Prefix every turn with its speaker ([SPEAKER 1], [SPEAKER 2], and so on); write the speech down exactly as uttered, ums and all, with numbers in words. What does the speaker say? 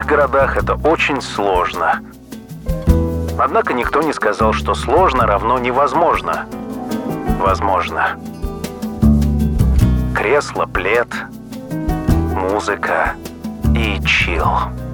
[SPEAKER 1] городах это очень сложно. Однако никто не сказал, что сложно равно невозможно. Возможно. Кресло, плед, музыка и чил.